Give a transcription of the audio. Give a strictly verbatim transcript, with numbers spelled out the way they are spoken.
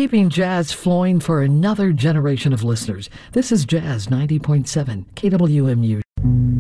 keeping jazz flowing for another generation of listeners. This is Jazz ninety point seven K W M U.